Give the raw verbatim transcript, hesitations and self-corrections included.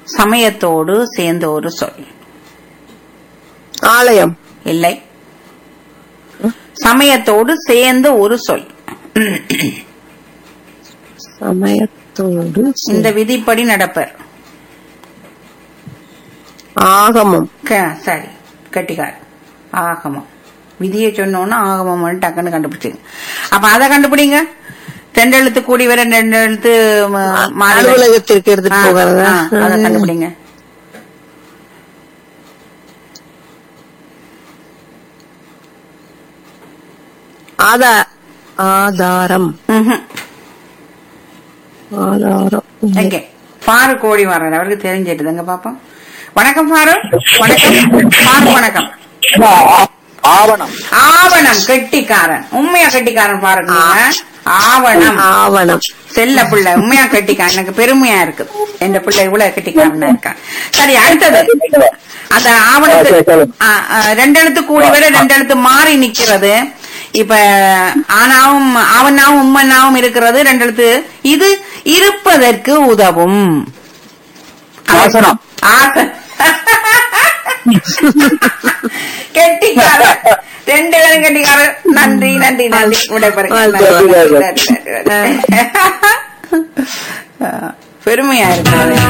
சமயத்தோடு சேர்ந்த ஒரு சொல். ஆலயம். இல்லை. சமயத்தோடு சேர்ந்த ஒரு சொல். சமயத்தோடு இந்த விதிப்படி நடப்பர். ஆகமம். சரி, கட்டிக்கார். ஆகமம். விதியை சொன்னோன்னா ஆகமம் டக்குன்னு கண்டுபிடிச்சிங்க. அப்ப அதை கண்டுபிடிங்க. ரெண்டு எழுத்து கூடி வர ரெண்டு எழுத்து அலுவலகத்திற்கு எடுத்துட்டு போகிறதா, அதை கண்டுபிடிங்க. ஆதாரம். ஆதாரம். எங்கே பாரு கோடி வர்றாரு, அவருக்கு தெரிஞ்சிட்டுதுங்க பாப்போம். வணக்கம் பாரு. வணக்கம் பாரு. வணக்கம். ஆவணம். ஆவணம். கெட்டிக்காரன். உண்மையா கெட்டிக்காரன் பாருங்க. ஆவணம். ஆவணம். செல்ல பிள்ளை உண்மையா கெட்டிக்காரன். எனக்கு பெருமையா இருக்கு, என் பிள்ளை இவ்வளவு கெட்டிக்காரனா இருக்கான். சரி, அடுத்தது அந்த ஆவணத்துக்கு ரெண்டு எழுத்து கூடி வர ரெண்டு எழுத்து மாறி நிக்கிறது. இப்ப ஆனாவும் ஆவனாவும் உம்மனாவும் இருக்கிறது ரெண்டு எழுத்து. இது இருப்பதற்கு உதவும். ஆசனம். ஆசனம். கெட்டிக்காரன். ரெண்டு பேரும் கெட்டிக்காரன். நன்றி நன்றி நன்றி. விடைபெறுங்க. பெருமையா இருக்கிறது.